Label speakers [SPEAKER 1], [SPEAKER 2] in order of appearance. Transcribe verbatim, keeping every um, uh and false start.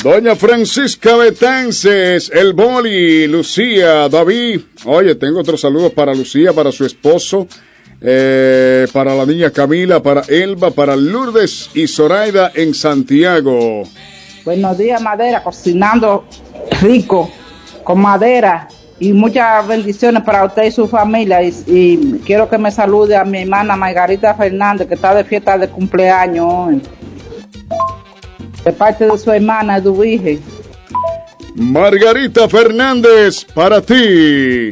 [SPEAKER 1] Doña Francisca Betances, el Boli, Lucía, David. Oye, tengo otros saludos para Lucía, para su esposo, eh, para la niña Camila, para Elba, para Lourdes y Zoraida en Santiago.
[SPEAKER 2] Buenos días, Madera, cocinando rico, con madera. Y muchas bendiciones para usted y su familia. Y, y quiero que me salude a mi hermana Margarita Fernández, que está de fiesta de cumpleaños hoy. De parte de su hermana Eduvige.
[SPEAKER 1] Margarita Fernández, para ti.